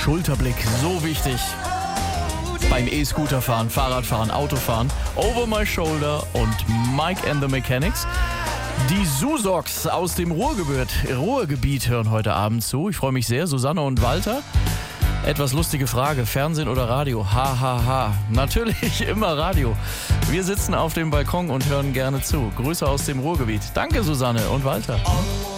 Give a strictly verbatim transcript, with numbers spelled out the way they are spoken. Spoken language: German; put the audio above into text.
Schulterblick, so wichtig. Beim E-Scooterfahren, Fahrradfahren, Autofahren. Over My Shoulder und Mike and the Mechanics. Die Susox aus dem Ruhrgebiet, Ruhrgebiet hören heute Abend zu. Ich freue mich sehr. Susanne und Walter. Etwas lustige Frage. Fernsehen oder Radio? Ha, ha, ha. Natürlich immer Radio. Wir sitzen auf dem Balkon und hören gerne zu. Grüße aus dem Ruhrgebiet. Danke, Susanne und Walter.